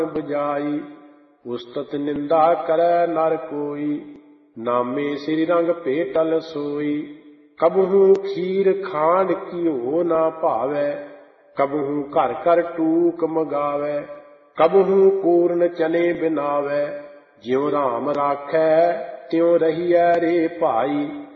ਬੁਝਾਈ। ਉਸਤਤ ਨਿੰਦਾ ਕਰੈ ਨਰ ਕੋਈ, ਨਾਮੇ ਸ੍ਰੀ ਰੰਗ ਭੇਟਲ ਸੋਈ। ਕਬਹੂ ਖੀਰ ਖਾਂਡ ਘਿਓ ਨਾ ਭਾਵੈ, ਕਬਹੂ ਘਰ ਘਰ ਟੂਕ ਮਗਾਵੈ। ਕਬਹੂ ਪੂਰਨ ਚਨੇ ਬਿਨਾਵੈ, ਜਿਉ ਰਾਮ ਰਾਖੈ ਤਿਉ ਰਹੀਐ ਰੇ ਭਾਈ।